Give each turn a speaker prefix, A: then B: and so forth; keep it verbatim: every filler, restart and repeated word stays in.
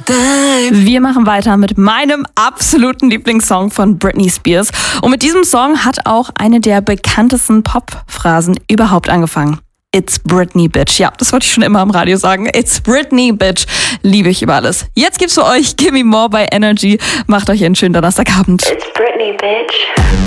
A: Wir machen weiter mit meinem absoluten Lieblingssong von Britney Spears. Und mit diesem Song hat auch eine der bekanntesten Pop-Phrasen überhaupt angefangen. It's Britney, Bitch. Ja, das wollte ich schon immer im Radio sagen. It's Britney, Bitch. Liebe ich über alles. Jetzt gibt's für euch Gimme More bei Energy. Macht euch einen schönen Donnerstagabend.
B: It's Britney, Bitch.